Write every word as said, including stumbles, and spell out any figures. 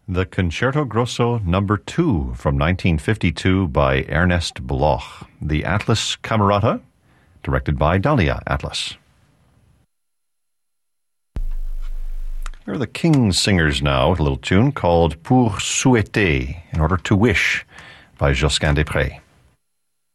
The Concerto Grosso Number two from nineteen fifty-two by Ernest Bloch. The Atlas Camerata, directed by Dalia Atlas. Here are the King's Singers now with a little tune called Pour Souhaiter, in order to wish, by Josquin des Prés.